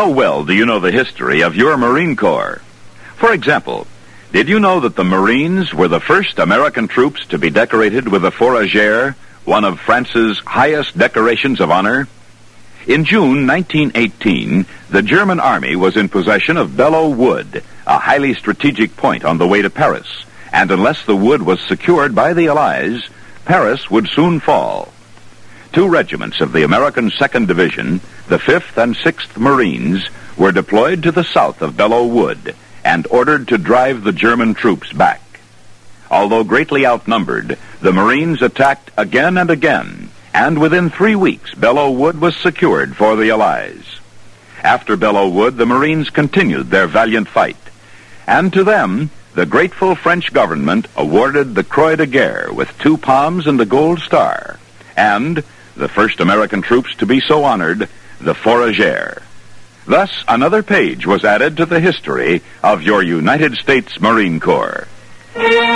How well do you know the history of your Marine Corps? For example, did you know that the Marines were the first American troops to be decorated with the Fourragère, one of France's highest decorations of honor? In June 1918, the German army was in possession of Belleau Wood, a highly strategic point on the way to Paris, and unless the wood was secured by the Allies, Paris would soon fall. 2 regiments of the American 2nd Division, the 5th and 6th Marines, were deployed to the south of Belleau Wood and ordered to drive the German troops back. Although greatly outnumbered, the Marines attacked again and again, and within 3 weeks, Belleau Wood was secured for the Allies. After Belleau Wood, the Marines continued their valiant fight, and to them, the grateful French government awarded the Croix de Guerre with 2 palms and a gold star, and the first American troops to be so honored, the Fourragère. Thus, another page was added to the history of your United States Marine Corps.